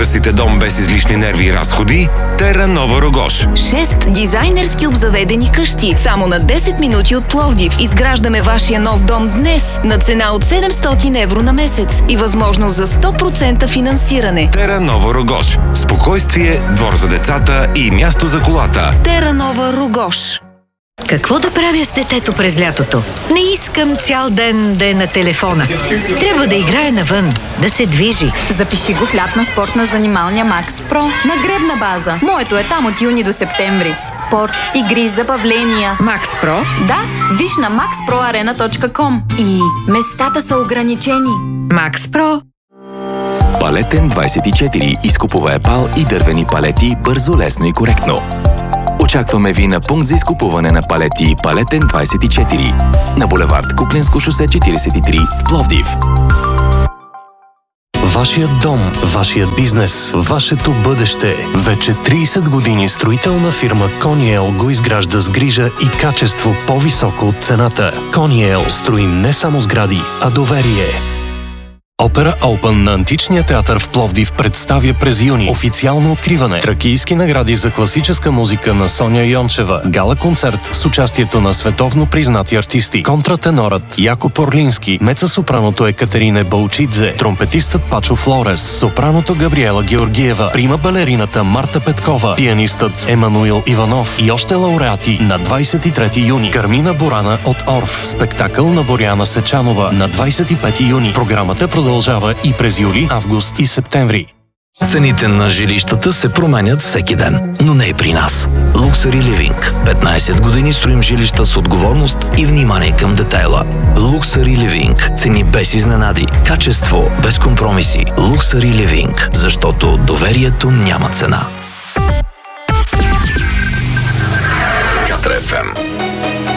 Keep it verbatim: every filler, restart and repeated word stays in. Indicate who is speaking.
Speaker 1: търсите дом без излишни нерви и разходи? Терра Нова Рогош.
Speaker 2: Шест дизайнерски обзаведени къщи. Само на десет минути от Пловдив. Изграждаме вашия нов дом днес на цена от седемстотин евро на месец и възможност за сто процента финансиране.
Speaker 1: Терра Нова Рогош. Спокойствие, двор за децата и място за колата.
Speaker 2: Терра Нова Рогош.
Speaker 3: Какво да правя с детето през лятото? Не искам цял ден да е на телефона. Трябва да играе навън, да се движи.
Speaker 4: Запиши го в лятна спортна занималния Max Pro на гребна база. Моето е там от юни до септември. Спорт, игри, забавления.
Speaker 3: Max Pro?
Speaker 4: Да, виж на макс про арена точка ком. И местата са ограничени.
Speaker 3: Max Pro.
Speaker 5: Палетен двайсет и четири. Изкупува епал и дървени палети бързо, лесно и коректно. Очакваме ви на пункт за изкупуване на палети Палетен двайсет и четири на булевард Куклинско шосе четирийсет и три в Пловдив.
Speaker 6: Вашият дом, вашият бизнес, вашето бъдеще. Вече трийсет години строителна фирма Кониел го изгражда с грижа и качество по-високо от цената. Кониел строим не само сгради, а доверие. Опера Open на Античния театър в Пловдив представя през юни официално откриване. Тракийски награди за класическа музика на Соня Йончева. Гала-концерт с участието на световно признати артисти. Контратенорът Яко Порлински, меца-сопраното Екатерина Балчидзе, тромпетистът Пачо Флорес, сопраното Габриела Георгиева, прима балерината Марта Петкова, пианистът Емануил Иванов и още лауреати на двайсет и трети юни. Кармина Борана от Орф, спектакъл на Боряна Сечанова на двайсет и пети юни. Програмата продължава и през юли, август и септември.
Speaker 7: Цените на жилищата се променят всеки ден, но не и при нас. Luxury Living. петнайсет години строим жилища с отговорност и внимание към детайла. Luxury Living. Цени без изненади. Качество без компромиси. Luxury Living. Защото доверието няма цена.
Speaker 1: Катра еф ем.